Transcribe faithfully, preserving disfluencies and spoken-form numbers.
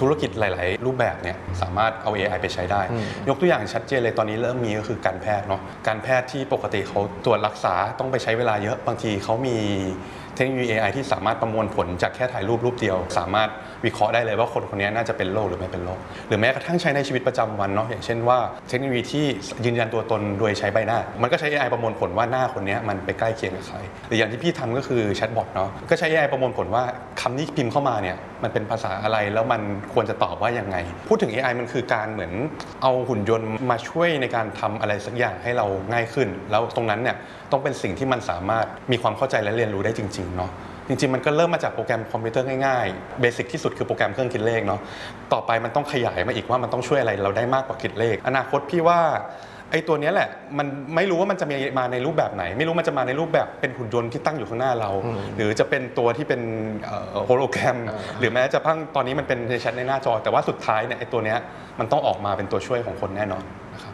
ธุรกิจหลายๆรูปแบบเนี่ยสามารถเอา เอ ไอ ไปใช้ได้ยกตัวอย่างชัดเจนเลยตอนนี้เริ่มมีก็คือการแพทย์เนาะการแพทย์ที่ปกติเขาตรวจรักษาต้องไปใช้เวลาเยอะบางทีเขามีเทคโนโลยี เอ ไอ ที่สามารถประมวลผลจากแค่ถ่ายรูปรูปเดียวสามารถวิเคราะห์ได้เลยว่าคนคนนี้น่าจะเป็นโรคหรือไม่เป็นโรคหรือแม้กระทั่งใช้ในชีวิตประจำวันเนาะอย่างเช่นว่าเทคโนโลยีที่ยืนยันตัวตนโดยใช้ใบหน้ามันก็ใช้ เอ ไอ ประมวลผลว่าหน้าคนนี้มันไปใกล้เคียงกับใครหรืออย่างที่พี่ทำก็คือแชทบอทเนาะก็ใช้ เอ ไอ ประมวลผลว่าคำที่พิมพ์เข้ามาเนี่ยมันเป็นภาษาอะไรแล้วมันควรจะตอบว่ายังไงพูดถึง เอ ไอ มันคือการเหมือนเอาหุ่นยนต์มาช่วยในการทำอะไรสักอย่างให้เราง่ายขึ้นแล้วตรงนั้นเนี่ยต้องเป็นสิ่งที่มันสามารถมีความเข้าใจและเรียนรู้ได้จริงๆเนาะจริงๆมันก็เริ่มมาจากโปรแกรมคอมพิวเตอร์ง่ายๆเบสิกที่สุดคือโปรแกรมเครื่องคิดเลขเนาะต่อไปมันต้องขยายมาอีกว่ามันต้องช่วยอะไรเราได้มากกว่าคิดเลขอนาคตพี่ว่าไอ้ตัวนี้แหละมันไม่รู้ว่ามันจะมีมาในรูปแบบไหนไม่รู้มันจะมาในรูปแบบเป็นหุ่นยนต์ที่ตั้งอยู่ข้างหน้าเราหรือจะเป็นตัวที่เป็นโฮโลแกรมหรือแม้จะพังตอนนี้มันเป็นในแชทในหน้าจอแต่ว่าสุดท้ายเนี่ยไอ้ตัวนี้มันต้องออกมาเป็นตัวช่วยของคนแน่นอนนะครับ